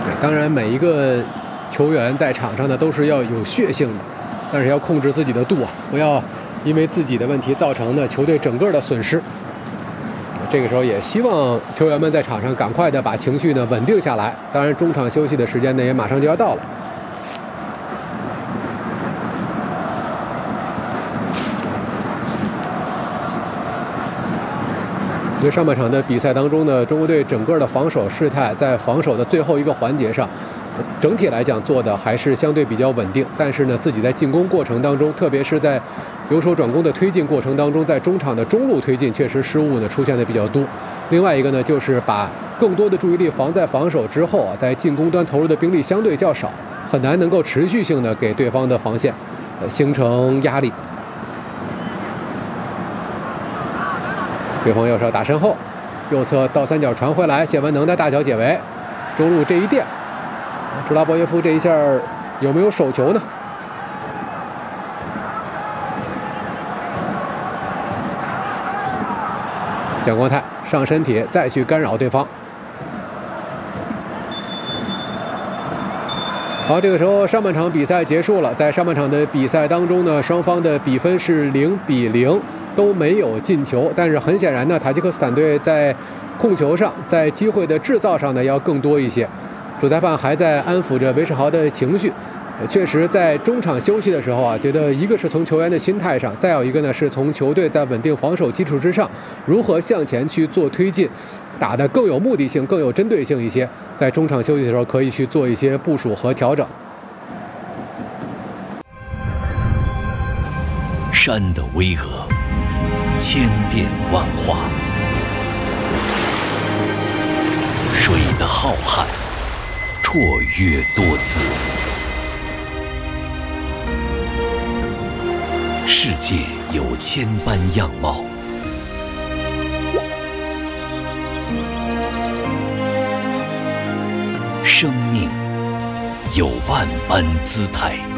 当然，每一个球员在场上呢都是要有血性的，但是要控制自己的度啊，不要因为自己的问题造成呢球队整个的损失。这个时候也希望球员们在场上赶快的把情绪呢稳定下来。当然，中场休息的时间呢也马上就要到了。因为上半场的比赛当中呢，中国队整个的防守事态在防守的最后一个环节上，整体来讲做的还是相对比较稳定。但是呢，自己在进攻过程当中，特别是在由守转攻的推进过程当中，在中场的中路推进确实失误呢出现的比较多。另外一个呢，就是把更多的注意力放在防守之后啊，在进攻端投入的兵力相对较少，很难能够持续性的给对方的防线形成压力。对方右手打身后，右侧倒三角传回来，谢文能的大脚解围，中路这一垫，朱拉博耶夫这一下有没有手球呢？蒋光太上身体再去干扰对方。好，这个时候上半场比赛结束了，在上半场的比赛当中呢，双方的比分是0-0。都没有进球，但是很显然呢，塔吉克斯坦队在控球上，在机会的制造上呢要更多一些。主裁判还在安抚着韦世豪的情绪。确实，在中场休息的时候啊，觉得一个是从球员的心态上，再有一个呢是从球队在稳定防守基础之上，如何向前去做推进，打得更有目的性、更有针对性一些。在中场休息的时候，可以去做一些部署和调整。 山的巍峨，千变万化，水的浩瀚，绰约多姿。世界有千般样貌，生命有万般姿态。